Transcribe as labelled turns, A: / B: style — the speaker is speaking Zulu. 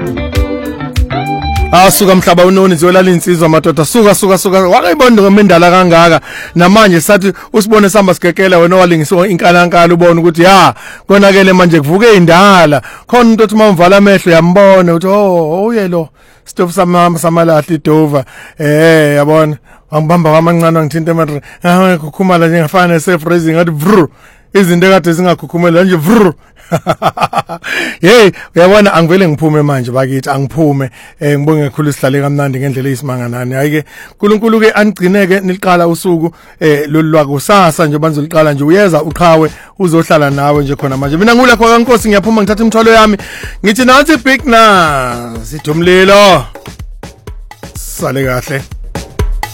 A: Asuka mhlaba unoni ziyolala insizwa madoda suka wakayibona ngemendala kangaka namanje sathi usibone sihamba sigekela wena walingisiwa inkalankala ubone ukuthi ya konakele manje kuvuke indala khona umuntu othi mawuvala amehlo yambona uthi uye lo stop samalahli Dover yabona angibamba kwamancane ngithinta emadre kukhumala njengafana safe raising ngathi vru izinto ekade zingakhukhumela nje vru hey uyabona angivele ngiphume manje bakithi angiphume ngibonge kakhulu isihlale kamnandi ngendlela eyisimanga nani hayike uNkulunkulu ke anigcineke niliqala usuku lolwa kusasa nje banizoliqala nje uyeza uqhawe uzohlala nawe nje khona manje mina ngulakho kaNkosi ngiyaphuma ngithatha imthwalo yami ngithi nansi big na sidumlilo sale kahle.